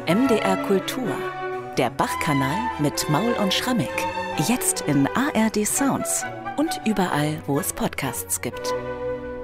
MDR Kultur. Der Bach-Kanal mit Maul und Schrammeck. Jetzt in ARD Sounds und überall, wo es Podcasts gibt.